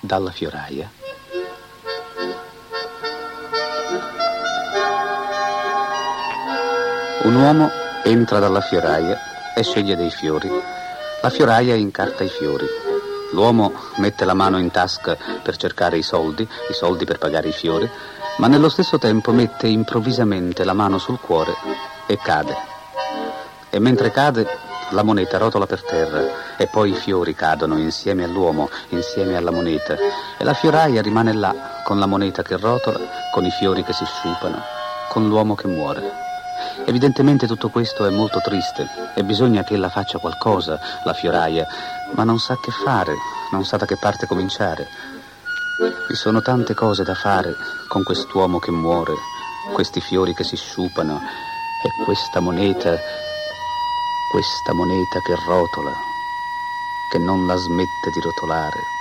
dalla fioraia. Un uomo entra dalla fioraia e sceglie dei fiori. La fioraia incarta i fiori. L'uomo mette la mano in tasca per cercare i soldi per pagare i fiori, ma nello stesso tempo mette improvvisamente la mano sul cuore e cade. E mentre cade, la moneta rotola per terra e poi i fiori cadono insieme all'uomo, insieme alla moneta, e la fioraia rimane là con la moneta che rotola, con i fiori che si sciupano, con l'uomo che muore. Evidentemente tutto questo è molto triste e bisogna che ella faccia qualcosa, la fioraia, ma non sa che fare, non sa da che parte cominciare. Vi sono tante cose da fare con quest'uomo che muore, questi fiori che si sciupano e questa moneta che rotola, che non la smette di rotolare.